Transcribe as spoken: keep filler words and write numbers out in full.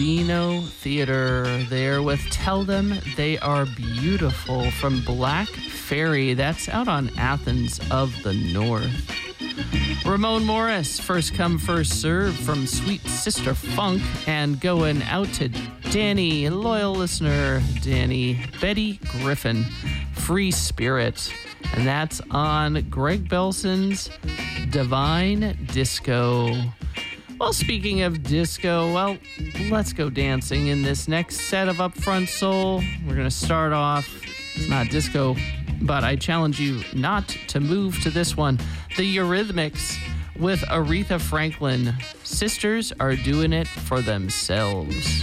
Dino Theater there with Tell Them They Are Beautiful from Black Fairy. That's out on Athens of the North. Ramon Morris, First Come First Serve from Sweet Sister Funk, and going out to Danny, loyal listener, Danny, Betty Griffin, Free Spirit. And that's on Greg Belson's Divine Disco. Well, speaking of disco, well, let's go dancing in this next set of Upfront Soul. We're going to start off, it's not disco, but I challenge you not to move to this one. The Eurythmics with Aretha Franklin. Sisters are doing it for themselves.